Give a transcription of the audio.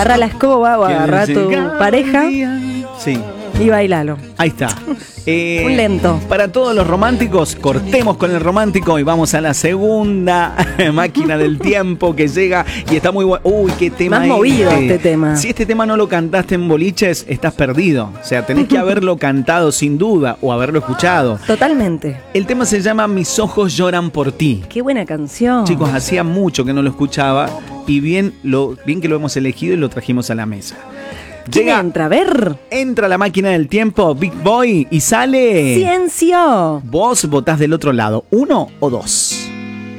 Agarra la escoba o agarra a tu pareja Sí. y bailalo. Ahí está. Un lento. Para todos los románticos, cortemos con el romántico y vamos a la segunda máquina del tiempo que llega y está muy bueno. Uy, qué tema. Más movido este tema. Si este tema no lo cantaste en boliches, estás perdido. O sea, tenés que haberlo cantado sin duda o haberlo escuchado. Totalmente. El tema se llama Mis ojos lloran por ti. Qué buena canción. Chicos, hacía mucho que no lo escuchaba y bien que lo hemos elegido y lo trajimos a la mesa. ¿Quién entra? A ver. Entra la máquina del tiempo, Big Boy, y sale... Ciencio. Vos votás del otro lado, 1 o 2.